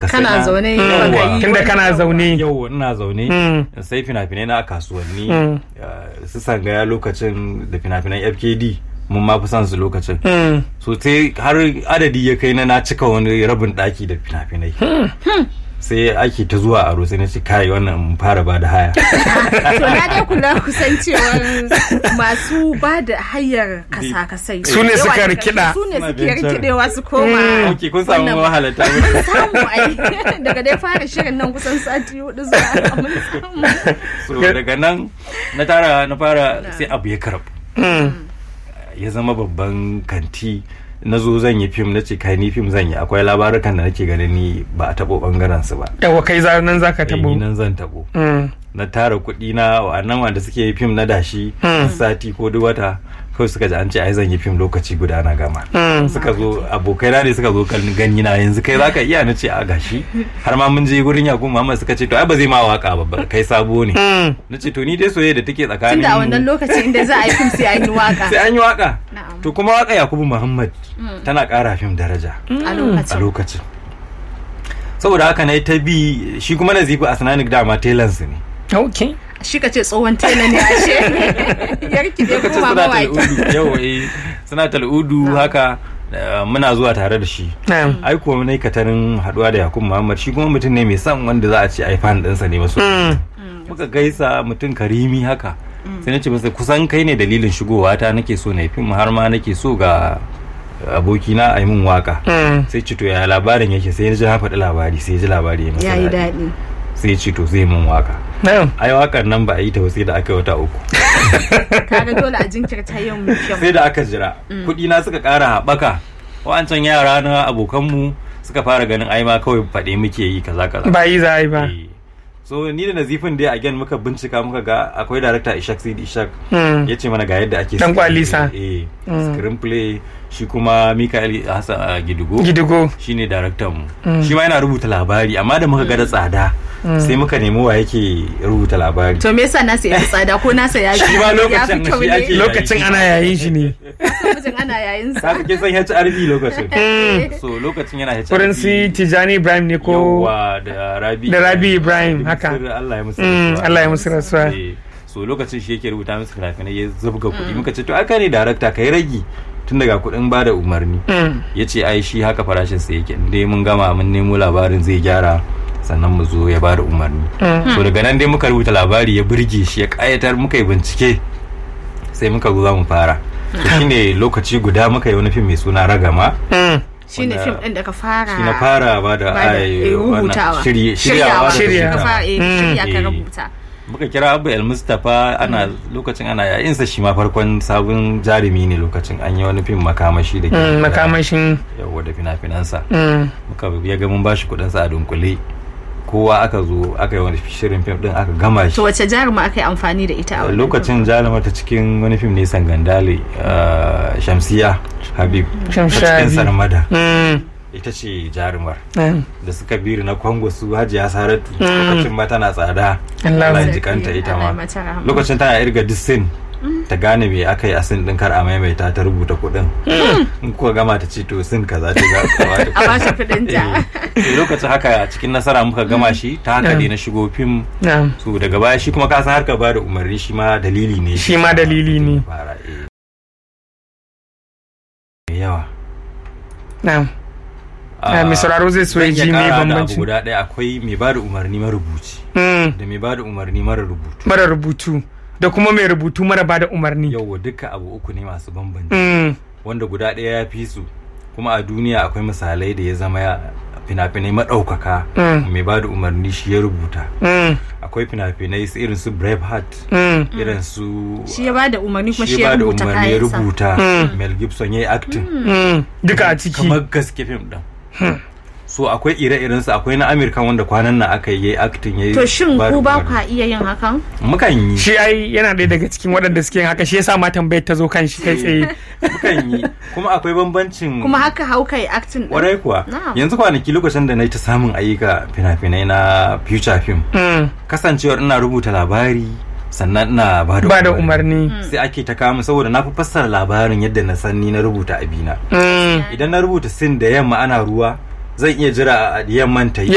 kana zaune tunda kana zaune yau ina zaune sai fina-finai na a kasuwanni su sangaya lokacin da fina-finan FKD mun ma fi son su lokacin so sai har adadi ya kai na cika wani rabin daki da fina-finai sai ake ta zuwa aro sai na ce kai wannan mun fara ba da haya to na dai kula kusancewar masu ba da hayar kasa-kasai su ne suka rikida su ne suke rikidewa su koma okay kun samu wahalata samu ai daga dai fara shirin nan kusan sati 4 zuwa mun samu so daga nan na fara sai abu ya karbu ya zama babban kanti na zo zan yi fim na ce kai ni fim zan yi akwai labarukan da nake ganin ni ba a tabo bangaren su ba yawa kai nan zaka tabo nan zan tabo na tara kuɗi na wannan wanda suke yi fim na dashi sati ko duk wata kawai suka ji an ce ai zan yi fim lokaci guda na gama suka zo abokai na ne suka zo gani na yanzu kai zaka iya na ce a gashi har ma mun je gurin Yakubu Muhammad suka ce to ai ba zai ma waka ba kai sabo ne na ce to ni dai soyayya da take tsakanin tunda a wannan lokacin inda za a yi fim sai an yi waka sai an yi waka to kuma waka Yakubu Muhammad tana ƙara fim daraja a lokacin saboda haka na ta bi shi kuma Nazifu Asnanik dama tailors ne okay shi ka ce tsohon tela ne ashe yarki dai kuma mawaki yau suna tal'udu haka muna zuwa tare da shi ai kuwa mun katarin haduwa da Yakubu Muhammad shi kuma mutum ne mai son wanda za a ce ai fan ɗinsa ne maso muka gaisa mutum karimi haka sai nace masa kusan kai ne dalilin shigowa ta nake so na fim har ma nake so ga abokina a yi min waka sai ci to ya labarin yake sai ya ji na faɗi labari sai ya ji labari ya masa yayi daɗi sai ci to zai min waka ai wakar nan ba a yi ta sai da aka yi wata 3 kaga dole a jinkirta yin mutum sai da aka jira kuɗi na suka ƙara haɓaka wancan yara na abokanmu suka fara ganin ai ma kawai faɗe muke yi kaza ba yi za a yi ba so ni da Nazifin dai again muka bincika muka ga akwai director Ishak Sidi Ishak yace mana ga yadda ake dan kwalisa screenplay shi kuma Mikael Hassan Gidugo shine director mu shi ma yana rubuta labari amma da muka ga da tsada sai muka nemi wa yake rubuta labari to me yasa nasa yafi tsada ko nasa ya shi ba lokacin ana yayin shi ne lokacin ana yayin sa kake san HRD lokacin so lokacin yana HRD kurin si Tijani Ibrahim ne ko da Rabi Ibrahim haka Allah ya musu rasuwa so lokacin shi yake rubuta musu fina-finai ya zubga kuɗi muka ce to aka ne director kai ragi tun daga kuɗin bada umarni yace ai shi haka farashin sa yake dai mun gama mun nemo labarin zai gyara sannan mu zo ya bada umarni so daga nan dai muka rubuta labari ya burge shi ya kayatar muka yi bincike sai muka zo za mu fara to shine lokaci guda muka yi wani fim mai suna Ragama shine fim din da ka fara shi na fara ba da rubutawa shiryawa shirya ka rubuta muka kira Abu El Mustapha ana lokacin ana yayin sa shi ma farkon sabon jarumi ne lokacin an yi wani fim makamashi da ke makamashin yawa da fina-finansa muka ya ga mun bashi kudin sa a dunkule kowa aka zo aka yi wani shirin fim din aka gama shi to wace jaruma aka yi amfani da ita a lokacin jaruma ta cikin wani fim ne Sangandale Shamsiya Habib cikin Sarmada ita ce jarumar da suka biri na Kongo su Hajiya Saratu lokacin ba tana tsada Allah ya jikanta ita ma lokacin tana irga disin ta gane me aka yi asin din kar a maimaita ta rubuta kudin in kuka gama ta ce to sin kaza ta ga a ba shi kudin ta lokacin haka cikin nasara muka gama shi ta haka dai na shigo fim so daga baya shi kuma ka san harka ba da umarni shi ma dalili ne yawa na'am mai sauraro zai so ya ji me bambanci guda ɗaya akwai mai ba da umarni marubuci da mai ba da umarni mara rubutu da kuma mai rubutu mara ba da umarni yawa duka abu uku ne masu bambanci wanda guda ɗaya ya fi su kuma a duniya akwai misalai da ya zama fina-finai maɗaukaka mai ba da umarni shi ya rubuta akwai fina-finai irin su Braveheart irin su shi ya ba da umarni kuma shi ya rubuta kayansa Mel Gibson ya yi acting duka a ciki kamar gaske fim ɗin so akwai ire-iren su akwai na American wanda kwanan nan aka yi acting yayi to shin ku ba ku iya yin hakan mukan yi shi ai yana ɗaya daga cikin waɗanda suke yin haka shi yasa ma tambayar ta zo kan shi kai tsaye mukan yi kuma akwai bambancin kuma haka hauka yi acting warai kuwa yanzu kwanaki lokacin da na yi ta samun ayyuka fina-finai na future film kasancewar ina rubuta labari sannan ina ba da umarni sai ake ta kama saboda na fi fassara labarin yadda na san ni na rubuta abina idan na rubuta sin da yamma ana ruwa zan iya jira a yamman ta yi